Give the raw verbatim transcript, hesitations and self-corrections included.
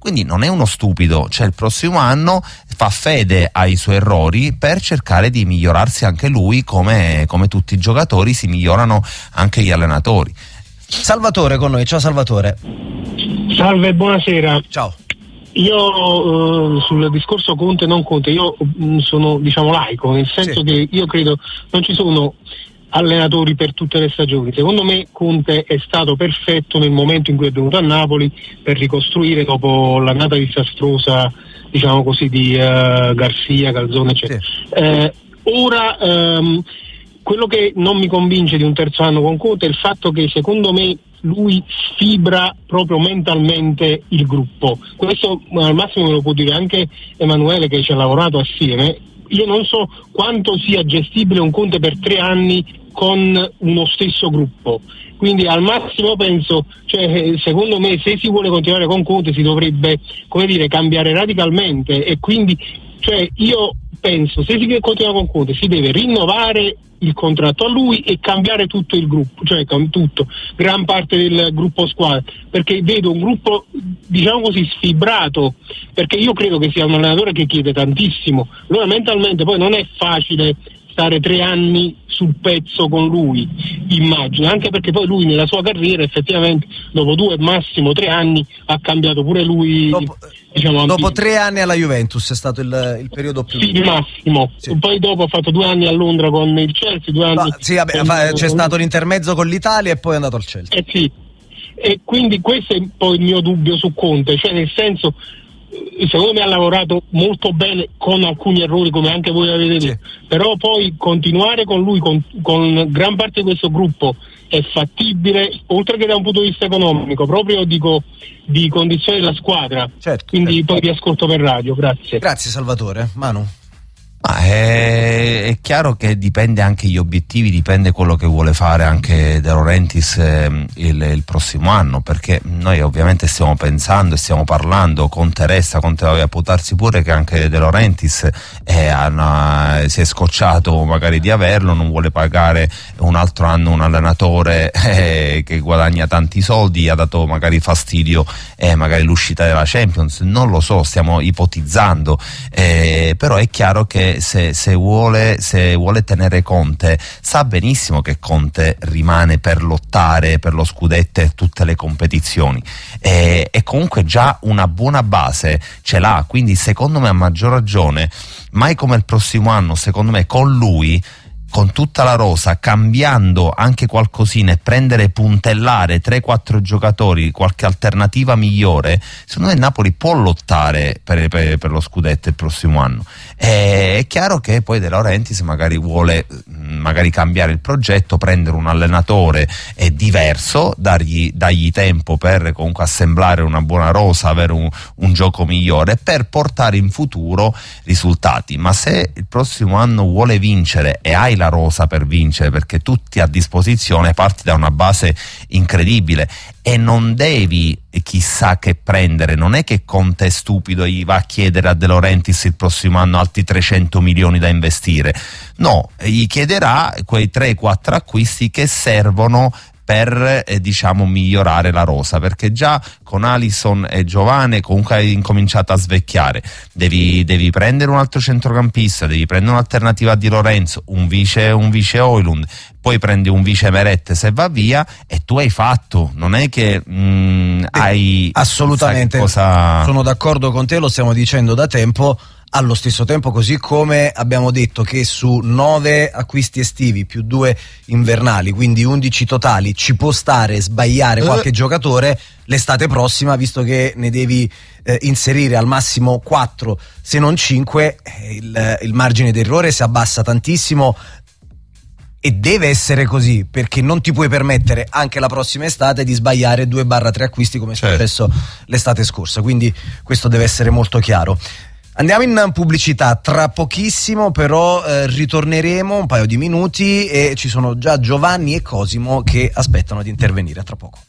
quindi non è uno stupido, cioè il prossimo anno fa fede ai suoi errori per cercare di migliorarsi anche lui, come, come tutti i giocatori si migliorano anche gli allenatori. Salvatore con noi, ciao Salvatore. Salve, buonasera. Ciao. Io uh, sul discorso Conte non Conte, io um, sono diciamo laico, nel senso sì. che io credo non ci sono allenatori per tutte le stagioni. Secondo me Conte è stato perfetto nel momento in cui è venuto a Napoli per ricostruire dopo l'annata disastrosa, diciamo così, di uh, Garcia, Calzone eccetera. Sì. Eh, ora um, quello che non mi convince di un terzo anno con Conte è il fatto che secondo me lui sfibra proprio mentalmente il gruppo. Questo al massimo me lo può dire anche Emanuele, che ci ha lavorato assieme. Io non so quanto sia gestibile un Conte per tre anni con uno stesso gruppo, quindi al massimo penso, cioè secondo me se si vuole continuare con Conte si dovrebbe, come dire, cambiare radicalmente, e quindi cioè io penso se si continua con Conte si deve rinnovare il contratto a lui e cambiare tutto il gruppo, cioè tutto, gran parte del gruppo squadra, perché vedo un gruppo diciamo così sfibrato, perché io credo che sia un allenatore che chiede tantissimo, allora mentalmente poi non è facile stare tre anni sul pezzo con lui, immagino, anche perché poi lui nella sua carriera effettivamente dopo due massimo tre anni ha cambiato pure lui, dopo, diciamo, dopo tre anni alla Juventus è stato il, il periodo più sì, massimo sì. Poi dopo ha fatto due anni a Londra con il Chelsea, due anni no, sì, vabbè, con, c'è con... stato l'intermezzo con l'Italia e poi è andato al Chelsea eh sì, e quindi questo è poi il mio dubbio su Conte, cioè nel senso secondo me ha lavorato molto bene con alcuni errori come anche voi avete detto, sì. Però poi continuare con lui con, con gran parte di questo gruppo è fattibile, oltre che da un punto di vista economico, proprio dico di condizioni della squadra, certo, quindi certo. Poi vi ascolto per radio, grazie. Grazie Salvatore. Manu? Ma è, è chiaro che dipende anche gli obiettivi, dipende quello che vuole fare anche De Laurentiis eh, il, il prossimo anno, perché noi ovviamente stiamo pensando e stiamo parlando con Teresa, con Teresa, può darsi pure che anche De Laurentiis eh, una, si è scocciato magari di averlo, non vuole pagare un altro anno un allenatore eh, che guadagna tanti soldi, gli ha dato magari fastidio eh, magari l'uscita della Champions, non lo so, stiamo ipotizzando, eh, però è chiaro che Se, se, vuole, se vuole tenere Conte, sa benissimo che Conte rimane per lottare per lo scudetto e tutte le competizioni, e, e comunque già una buona base ce l'ha, quindi secondo me a maggior ragione mai come il prossimo anno, secondo me con lui, con tutta la rosa, cambiando anche qualcosina e prendere, puntellare tre quattro giocatori, qualche alternativa migliore, secondo me il Napoli può lottare per, per, per lo scudetto il prossimo anno. E, è chiaro che poi De Laurentiis magari vuole magari cambiare il progetto, prendere un allenatore eh, diverso, dargli, dargli tempo per comunque assemblare una buona rosa, avere un, un gioco migliore per portare in futuro risultati. Ma se il prossimo anno vuole vincere e hai la rosa per vincere, perché tutti a disposizione, parti da una base incredibile e non devi chissà che prendere, non è che Conte è stupido e gli va a chiedere a De Laurentiis il prossimo anno altri trecento milioni da investire, no, gli chiederà quei tre quattro acquisti che servono per eh, diciamo migliorare la rosa, perché già con Alisson e Giovane comunque hai incominciato a svecchiare, devi, devi prendere un altro centrocampista, devi prendere un'alternativa a Di Lorenzo, un vice un vice Højlund, poi prendi un vice Meret se va via e tu hai fatto, non è che mh, hai assolutamente cosa... sono d'accordo con te, lo stiamo dicendo da tempo. Allo stesso tempo, così come abbiamo detto che su nove acquisti estivi più due invernali, quindi undici totali, ci può stare sbagliare qualche uh. giocatore, l'estate prossima, visto che ne devi eh, inserire al massimo quattro se non cinque, eh, il, il margine d'errore si abbassa tantissimo. E deve essere così, perché non ti puoi permettere anche la prossima estate di sbagliare due barra tre acquisti come è certo. successo l'estate scorsa, quindi questo deve essere molto chiaro. Andiamo in pubblicità tra pochissimo, però eh, ritorneremo un paio di minuti e ci sono già Giovanni e Cosimo che aspettano di intervenire. A tra poco.